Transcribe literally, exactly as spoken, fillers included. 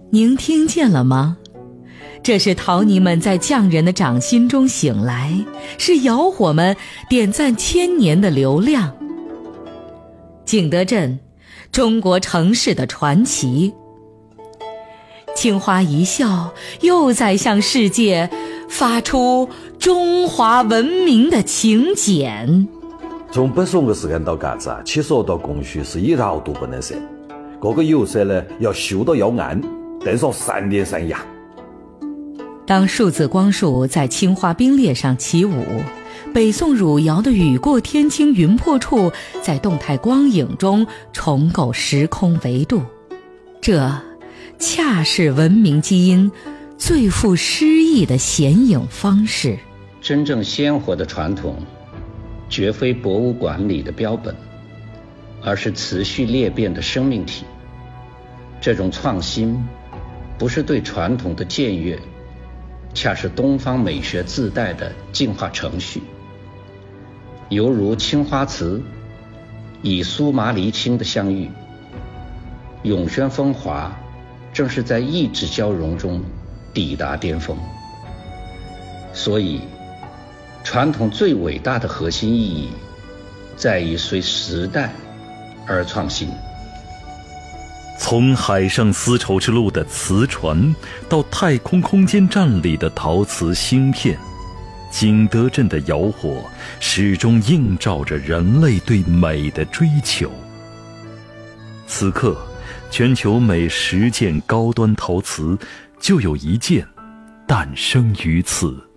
您听见了吗？这是陶泥们在匠人的掌心中醒来，是窑火们点赞千年的流量。景德镇，中国城市的传奇。青花一笑，又在向世界发出中华文明的请柬。 从北宋的时间到嘎子啊，七十二道工序是一道都不能少，各个釉色呢要修到要暗，登上三天三夜。 当数字光束在青花冰裂上起舞，北宋汝窑的雨过天青云破处在动态光影中重构时空维度，这恰是文明基因最富诗意的显影方式。 真正鲜活的传统绝非博物馆里的标本，而是持续裂变的生命体。这种创新不是对传统的僭越，恰是东方美学自带的进化程序。犹如青花瓷以苏麻离青的相遇，永宣风华正是在意志交融中抵达巅峰。所以传统最伟大的核心意义在于随时代而创新。 从海上丝绸之路的瓷船到太空空间站里的陶瓷芯片，景德镇的窑火始终映照着人类对美的追求。此刻全球每十件高端陶瓷就有一件诞生于此。